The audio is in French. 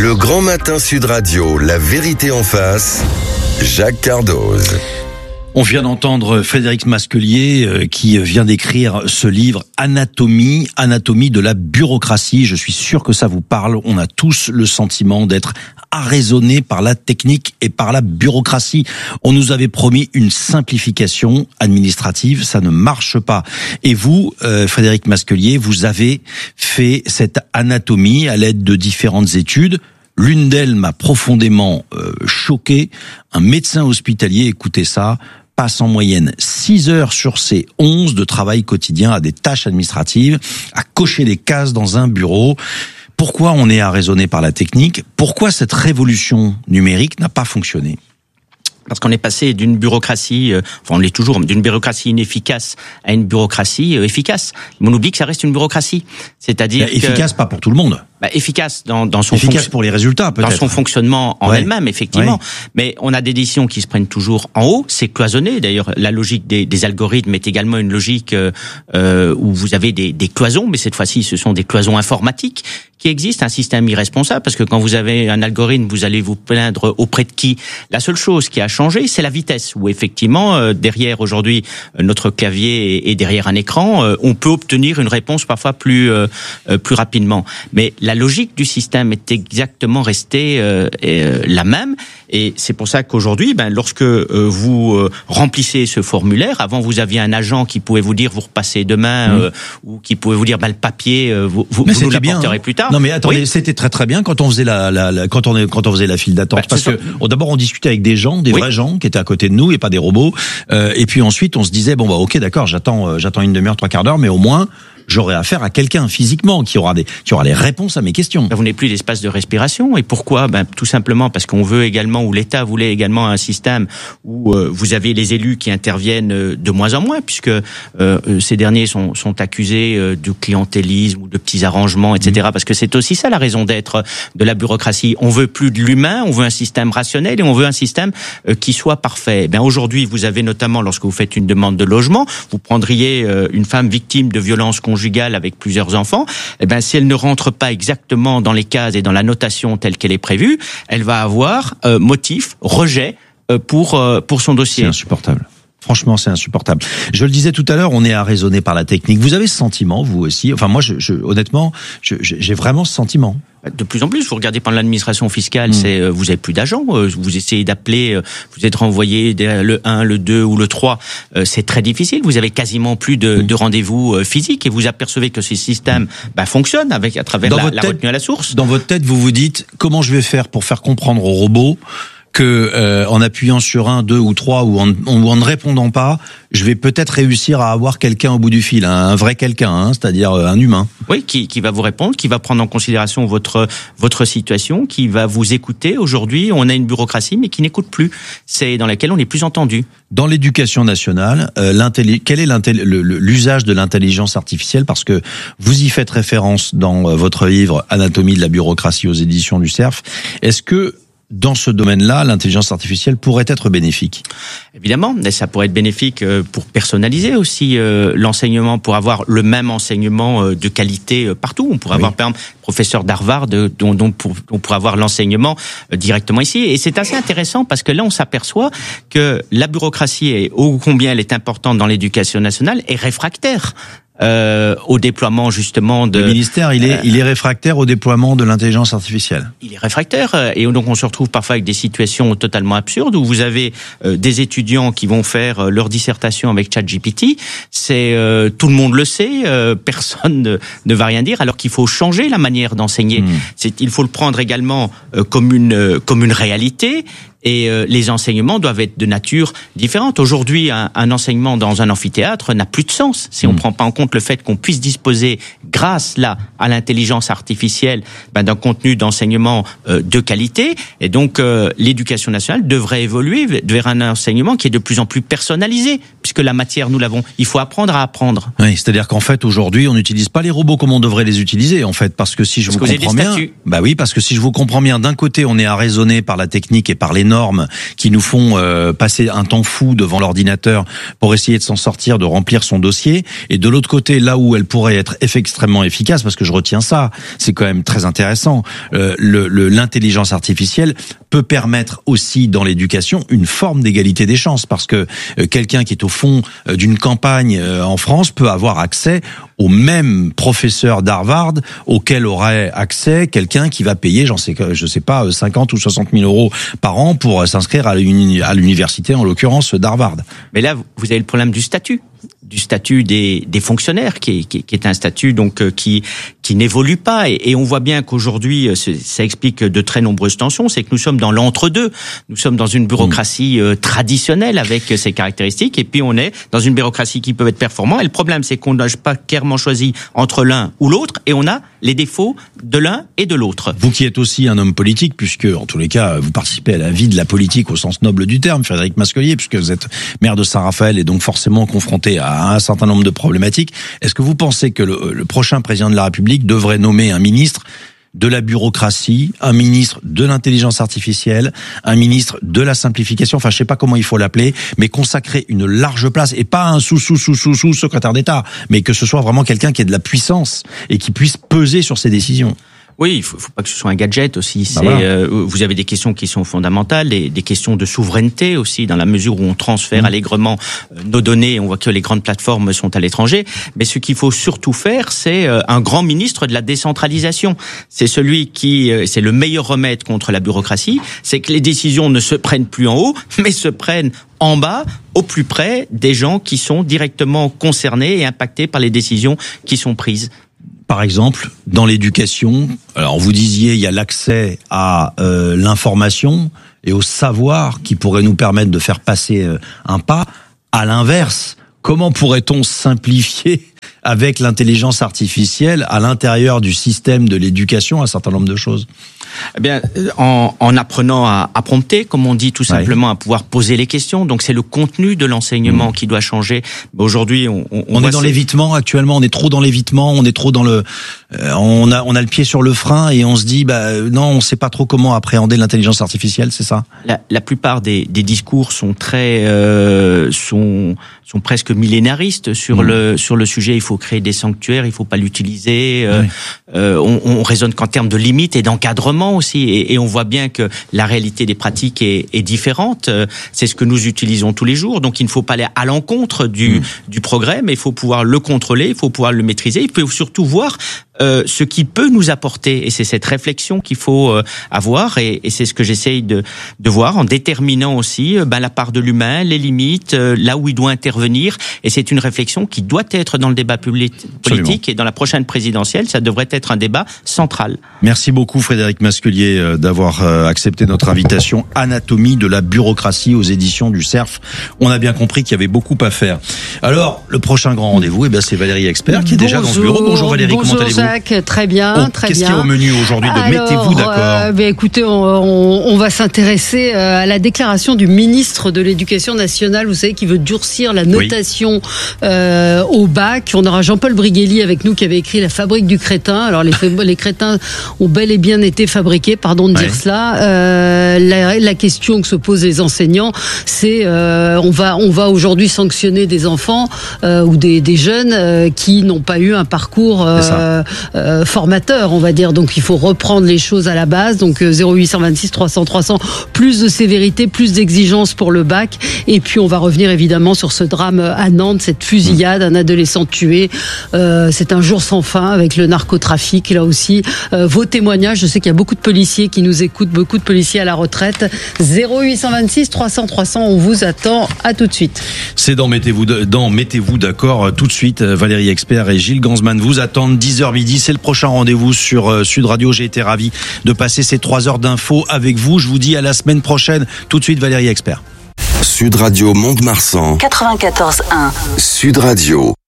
Le Grand Matin Sud Radio, la vérité en face, Jacques Cardoz. On vient d'entendre Frédéric Masquelier qui vient d'écrire ce livre Anatomie de la bureaucratie. Je suis sûr que ça vous parle. On a tous le sentiment d'être arraisonnés par la technique et par la bureaucratie. On nous avait promis une simplification administrative, ça ne marche pas. Et vous, Frédéric Masquelier, vous avez fait cette anatomie à l'aide de différentes études. L'une d'elles m'a profondément choqué. Un médecin hospitalier, écoutez ça, passe en moyenne 6 heures sur ses 11 de travail quotidien à des tâches administratives, à cocher des cases dans un bureau. Pourquoi on est arraisonné par la technique ? Pourquoi cette révolution numérique n'a pas fonctionné ? Parce qu'on est passé d'une bureaucratie, on l'est toujours, d'une bureaucratie inefficace à une bureaucratie efficace. Mais on oublie que ça reste une bureaucratie. C'est-à-dire efficace, pas pour tout le monde. Efficace dans son efficace pour les résultats, peut-être. Dans son fonctionnement en elle-même, effectivement. Ouais. Mais on a des décisions qui se prennent toujours en haut. C'est cloisonné. D'ailleurs, la logique des algorithmes est également une logique où vous avez des cloisons, mais cette fois-ci, ce sont des cloisons informatiques qui existent. Un système irresponsable, parce que quand vous avez un algorithme, vous allez vous plaindre auprès de qui ? La seule chose qui a changé, c'est la vitesse. Où effectivement, derrière aujourd'hui notre clavier et derrière un écran, on peut obtenir une réponse parfois plus rapidement. Mais la logique du système est exactement restée la même, et c'est pour ça qu'aujourd'hui, lorsque vous remplissez ce formulaire, avant vous aviez un agent qui pouvait vous dire vous repassez demain, ou qui pouvait vous dire le papier vous nous l'apporterez plus tard. Non mais attendez, oui. C'était très bien quand on faisait quand on faisait la file d'attente, parce que d'abord on discutait avec des gens, des vrais gens qui étaient à côté de nous et pas des robots, et puis ensuite on se disait ok d'accord, j'attends une demi-heure, 3/4 d'heure, mais au moins j'aurai affaire à quelqu'un physiquement qui aura les réponses à mes questions. Vous n'avez plus d'espace de respiration. Et pourquoi ? Tout simplement parce qu'on veut également, ou l'État voulait également un système où vous avez les élus qui interviennent de moins en moins, puisque ces derniers sont accusés de clientélisme ou de petits arrangements, etc. Parce que c'est aussi ça la raison d'être de la bureaucratie. On veut plus de l'humain, on veut un système rationnel et on veut un système qui soit parfait. Aujourd'hui, vous avez notamment, lorsque vous faites une demande de logement, vous prendriez une femme victime de violences conjugales avec plusieurs enfants, si elle ne rentre pas exactement dans les cases et dans la notation telle qu'elle est prévue, elle va avoir motif, rejet pour son dossier. C'est insupportable. Franchement, c'est insupportable. Je le disais tout à l'heure, on est arraisonné par la technique. Vous avez ce sentiment, vous aussi ? Enfin, moi, honnêtement, j'ai vraiment ce sentiment. De plus en plus, vous regardez par l'administration fiscale, vous avez plus d'agents, vous essayez d'appeler, vous êtes renvoyé le 1, le 2 ou le 3, c'est très difficile, vous avez quasiment plus de rendez-vous physiques et vous apercevez que ces systèmes fonctionnent à travers la retenue à la source. Dans votre tête, vous vous dites, comment je vais faire pour faire comprendre aux robots que en appuyant sur 1, 2 ou 3 ou en ne répondant pas, je vais peut-être réussir à avoir quelqu'un au bout du fil, un vrai quelqu'un, c'est-à-dire un humain. Oui, qui va vous répondre, qui va prendre en considération votre situation, qui va vous écouter. Aujourd'hui, on a une bureaucratie, mais qui n'écoute plus. C'est dans laquelle on n'est plus entendu. Dans l'éducation nationale, quel est l'usage de l'intelligence artificielle ? Parce que vous y faites référence dans votre livre Anatomie de la bureaucratie aux éditions du Cerf. Est-ce que dans ce domaine-là, l'intelligence artificielle pourrait être bénéfique ? Évidemment, mais ça pourrait être bénéfique pour personnaliser aussi l'enseignement, pour avoir le même enseignement de qualité partout. On pourrait avoir, par exemple, professeur d'Harvard, dont on pourrait avoir l'enseignement directement ici. Et c'est assez intéressant parce que là, on s'aperçoit que la bureaucratie, ô combien elle est importante dans l'éducation nationale, est réfractaire au déploiement justement de... Le ministère, il est réfractaire au déploiement de l'intelligence artificielle. Il est réfractaire et donc on se retrouve parfois avec des situations totalement absurdes où vous avez des étudiants qui vont faire leur dissertation avec ChatGPT. C'est tout le monde le sait, personne ne va rien dire, alors qu'il faut changer la manière d'enseigner. Il faut le prendre également comme une réalité. Et les enseignements doivent être de nature différente. Aujourd'hui, un enseignement dans un amphithéâtre n'a plus de sens si on ne prend pas en compte le fait qu'on puisse disposer, grâce là à l'intelligence artificielle, d'un contenu d'enseignement de qualité. Et donc, l'éducation nationale devrait évoluer vers un enseignement qui est de plus en plus personnalisé, puisque la matière, nous l'avons. Il faut apprendre à apprendre. Oui, c'est-à-dire qu'en fait, aujourd'hui, on n'utilise pas les robots comme on devrait les utiliser, en fait, parce que si je vous comprends bien, parce que si je vous comprends bien, d'un côté, on est arraisonné par la technique et par les normes énormes qui nous font passer un temps fou devant l'ordinateur pour essayer de s'en sortir, de remplir son dossier. Et de l'autre côté, là où elle pourrait être extrêmement efficace, parce que je retiens ça, c'est quand même très intéressant, l'intelligence artificielle peut permettre aussi dans l'éducation une forme d'égalité des chances, parce que quelqu'un qui est au fond d'une campagne en France peut avoir accès au même professeur d'Harvard auquel aurait accès quelqu'un qui va payer, je sais pas, 50 ou 60 000 euros par an pour s'inscrire à l'université, en l'occurrence d'Harvard. Mais là, vous avez le problème du statut des fonctionnaires qui est un statut donc qui n'évolue pas, et on voit bien qu'aujourd'hui ça explique de très nombreuses tensions. C'est que nous sommes dans l'entre-deux, nous sommes dans une bureaucratie traditionnelle avec ses caractéristiques, et puis on est dans une bureaucratie qui peut être performante, et le problème c'est qu'on n'a pas clairement choisi entre l'un ou l'autre, et on a les défauts de l'un et de l'autre. Vous qui êtes aussi un homme politique, puisque en tous les cas vous participez à la vie de la politique au sens noble du terme, Frédéric Masculier, puisque vous êtes maire de Saint-Raphaël et donc forcément confronté à un certain nombre de problématiques. Est-ce que vous pensez que le prochain président de la République devrait nommer un ministre de la bureaucratie, un ministre de l'intelligence artificielle, un ministre de la simplification, enfin je sais pas comment il faut l'appeler, mais consacrer une large place, et pas un sous-secrétaire d'État, mais que ce soit vraiment quelqu'un qui ait de la puissance et qui puisse peser sur ses décisions? Oui, il faut pas que ce soit un gadget aussi. Vous avez des questions qui sont fondamentales, des questions de souveraineté aussi, dans la mesure où on transfère allègrement nos données. On voit que les grandes plateformes sont à l'étranger. Mais ce qu'il faut surtout faire, c'est un grand ministre de la décentralisation. C'est celui c'est le meilleur remède contre la bureaucratie. C'est que les décisions ne se prennent plus en haut, mais se prennent en bas, au plus près des gens qui sont directement concernés et impactés par les décisions qui sont prises. Par exemple, dans l'éducation, alors vous disiez il y a l'accès à l'information et au savoir qui pourrait nous permettre de faire passer un pas. À l'inverse, comment pourrait-on simplifier avec l'intelligence artificielle à l'intérieur du système de l'éducation un certain nombre de choses? Eh bien, en apprenant à prompter, comme on dit, tout simplement, à pouvoir poser les questions. Donc, c'est le contenu de l'enseignement qui doit changer. Aujourd'hui, on est dans l'évitement actuellement. On est trop dans l'évitement. On est trop dans on a le pied sur le frein et on se dit, non, on sait pas trop comment appréhender l'intelligence artificielle. C'est ça? La plupart des discours sont sont presque millénaristes sur le sujet. Il faut créer des sanctuaires. Il faut pas l'utiliser. On raisonne qu'en termes de limites et d'encadrement aussi, et on voit bien que la réalité des pratiques est différente. C'est ce que nous utilisons tous les jours, donc il ne faut pas aller à l'encontre du progrès, mais il faut pouvoir le contrôler, il faut pouvoir le maîtriser, il faut surtout voir ce qui peut nous apporter, et c'est cette réflexion qu'il faut avoir, et c'est ce que j'essaye de voir en déterminant aussi la part de l'humain, les limites, là où il doit intervenir, et c'est une réflexion qui doit être dans le débat politique. Absolument. Et dans la prochaine présidentielle, ça devrait être un débat central. Merci beaucoup Frédéric Masculier d'avoir accepté notre invitation. Anatomie de la bureaucratie aux éditions du Cerf. On a bien compris qu'il y avait beaucoup à faire. Alors, le prochain grand rendez-vous, c'est Valérie Expert qui est déjà dans ce bureau. Bonjour Valérie, comment allez-vous? Jacques, très bien, très qu'est-ce bien. Qu'est-ce qu'il y a au menu aujourd'hui de Mettez-vous d'accord? Écoutez, on va s'intéresser à la déclaration du ministre de l'Éducation nationale, vous savez, qui veut durcir la notation au bac. On aura Jean-Paul Briguelli avec nous qui avait écrit La fabrique du crétin. Alors les crétins ont bel et bien été fabriqués, pardon de dire cela. La question que se posent les enseignants, c'est on va aujourd'hui sanctionner des enfants ou des jeunes qui n'ont pas eu un parcours formateur, on va dire. Donc il faut reprendre les choses à la base. Donc 0826 300 300, plus de sévérité, plus d'exigence pour le bac. Et puis on va revenir évidemment sur ce drame à Nantes, cette fusillade, un adolescent tué. C'est un jour sans fin avec le narcotrafic là aussi. Vos témoignages, je sais qu'il y a beaucoup de policiers qui nous écoutent, beaucoup de policiers à la retraite. 0826 300 300, on vous attend. À tout de suite. C'est dans Mettez-vous d'accord tout de suite. Valérie Expert et Gilles Gansman vous attendent 10h midi. C'est le prochain rendez-vous sur Sud Radio. J'ai été ravi de passer ces 3 heures d'infos avec vous. Je vous dis à la semaine prochaine. Tout de suite, Valérie Expert. Sud Radio Mont-de-Marsan 94.1. Sud Radio.